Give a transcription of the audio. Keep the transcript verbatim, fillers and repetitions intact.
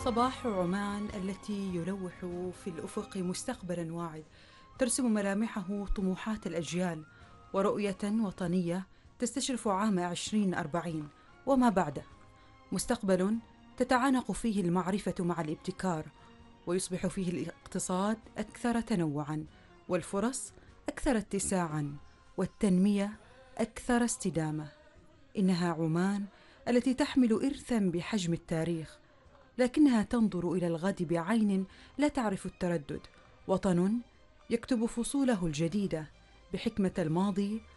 صباح عمان التي يلوح في الأفق مستقبلا واعد، ترسم ملامحه طموحات الأجيال ورؤية وطنية تستشرف عام عشرين أربعين وما بعده. مستقبل تتعانق فيه المعرفة مع الابتكار، ويصبح فيه الاقتصاد أكثر تنوعا، والفرص أكثر اتساعا، والتنمية أكثر استدامة. إنها عمان التي تحمل إرثا بحجم التاريخ، لكنها تنظر إلى الغد بعين لا تعرف التردد. وطن يكتب فصوله الجديدة بحكمة الماضي